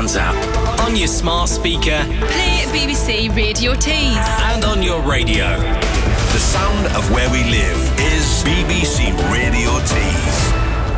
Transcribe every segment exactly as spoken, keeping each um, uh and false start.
Sounds app, on your smart speaker, play B B C Radio Tees, and on your radio. The sound of where we live is B B C Radio Tees.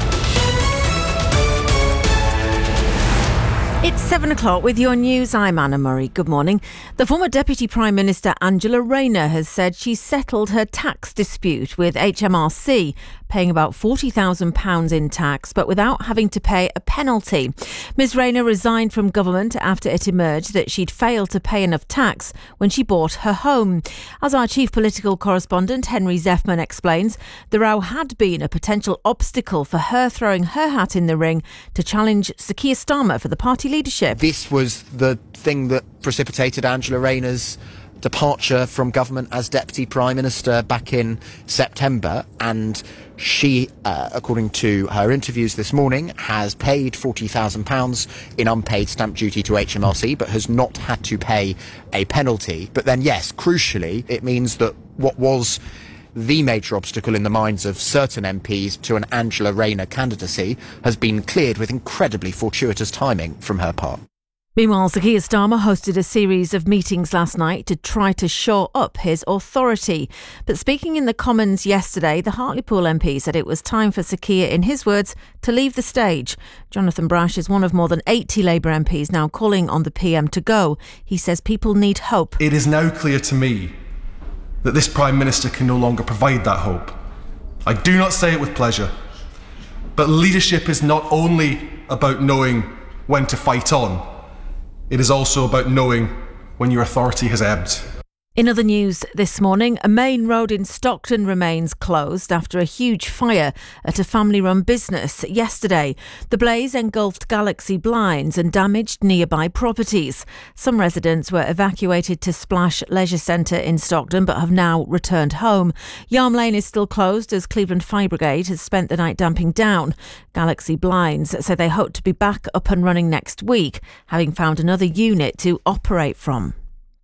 It's seven o'clock with your news. I'm Anna Murray. Good morning. The former Deputy Prime Minister Angela Rayner has said she settled her tax dispute with H M R C, paying about forty thousand pounds in tax, but without having to pay a penalty. Ms Rayner resigned from government after it emerged that she'd failed to pay enough tax when she bought her home. As our chief political correspondent Henry Zeffman explains, the row had been a potential obstacle for her throwing her hat in the ring to challenge Sir Keir Starmer for the party leadership. This was the thing that precipitated Angela Rayner's departure from government as Deputy Prime Minister back in September, and she, uh, according to her interviews this morning, has paid forty thousand pounds in unpaid stamp duty to H M R C, but has not had to pay a penalty. But then, yes, crucially, it means that what was the major obstacle in the minds of certain M Ps to an Angela Rayner candidacy has been cleared with incredibly fortuitous timing from her part. Meanwhile, Sir Keir Starmer hosted a series of meetings last night to try to shore up his authority. But speaking in the Commons yesterday, the Hartlepool M P said it was time for Sir Keir, in his words, to leave the stage. Jonathan Brash is one of more than eighty Labour M Ps now calling on the P M to go. He says people need hope. It is now clear to me that this Prime Minister can no longer provide that hope. I do not say it with pleasure, but leadership is not only about knowing when to fight on, it is also about knowing when your authority has ebbed. In other news this morning, a main road in Stockton remains closed after a huge fire at a family-run business yesterday. The blaze engulfed Galaxy blinds and damaged nearby properties. Some residents were evacuated to Splash Leisure Centre in Stockton but have now returned home. Yarm Lane is still closed as Cleveland Fire Brigade has spent the night damping down. Galaxy blinds say they hope to be back up and running next week, having found another unit to operate from.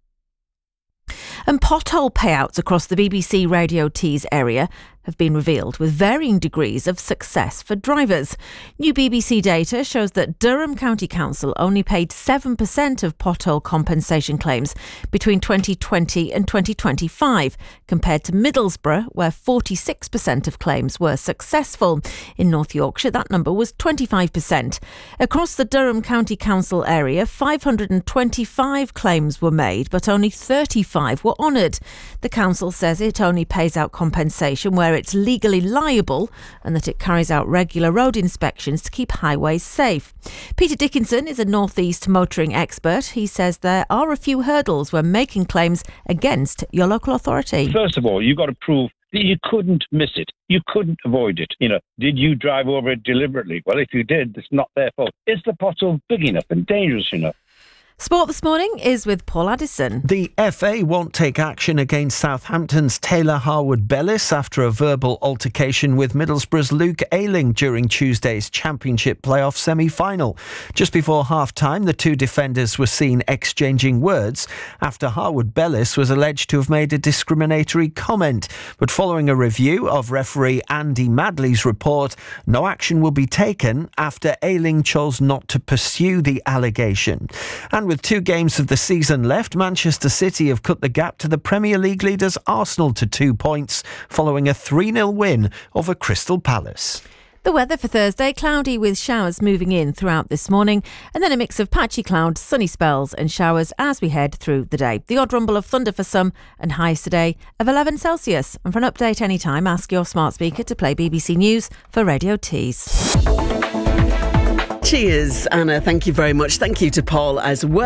And pothole payouts across the B B C Radio Tees area have been revealed with varying degrees of success for drivers. New B B C data shows that Durham County Council only paid seven percent of pothole compensation claims between twenty twenty and twenty twenty-five, compared to Middlesbrough, where forty-six percent of claims were successful. In North Yorkshire, that number was twenty-five percent. Across the Durham County Council area, five hundred twenty-five claims were made, but only thirty-five were honoured. The council says it only pays out compensation where it's legally liable and that it carries out regular road inspections to keep highways safe. Peter Dickinson is a North East motoring expert. He says there are a few hurdles when making claims against your local authority. First of all, you've got to prove that you couldn't miss it. You couldn't avoid it. You know, did you drive over it deliberately? Well, if you did, it's not their fault. Is the pothole big enough and dangerous enough? Sport this morning is with Paul Addison. The F A won't take action against Southampton's Taylor Harwood-Bellis after a verbal altercation with Middlesbrough's Luke Ayling during Tuesday's Championship playoff semi-final. Just before half-time, the two defenders were seen exchanging words after Harwood-Bellis was alleged to have made a discriminatory comment. But following a review of referee Andy Madley's report, no action will be taken after Ayling chose not to pursue the allegation. And with two games of the season left, Manchester City have cut the gap to the Premier League leaders Arsenal to two points following a three nil win over Crystal Palace. The weather for Thursday, cloudy with showers moving in throughout this morning, and then a mix of patchy clouds, sunny spells and showers as we head through the day. The odd rumble of thunder for some, and highs today of eleven Celsius. And for an update anytime, ask your smart speaker to play B B C News for Radio Tees. Cheers, Anna. Thank you very much. Thank you to Paul as well.